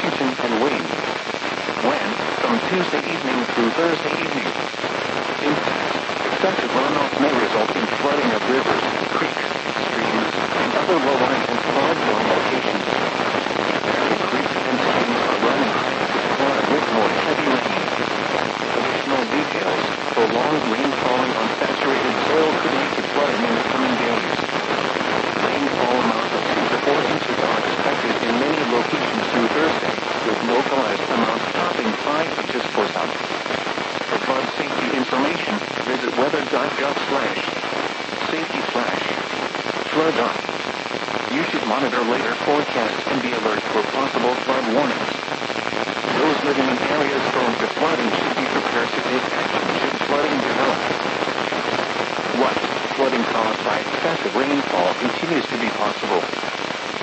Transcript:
Washington and Wayne. When? From Tuesday evening through Thursday evening. Impact. Excessive runoff may result in flooding of rivers, creeks, streams, and other low-lying and flood-zone locations. Many creeks and streams are running high to flood with more heavy rain. Additional details: prolonged rain falling on saturated soil could lead to flooding in the coming days. Rainfall amounts of 2 to 4 inches are expected in many locations through Thursday, with localized amounts topping 5 inches for some. For flood safety information, visit weather.gov/safety/flood up. You should monitor later forecasts and be alert for possible flood warnings. Those living in areas prone to flooding should be prepared to take action should flooding develop. What? Flooding caused by excessive rainfall continues to be possible.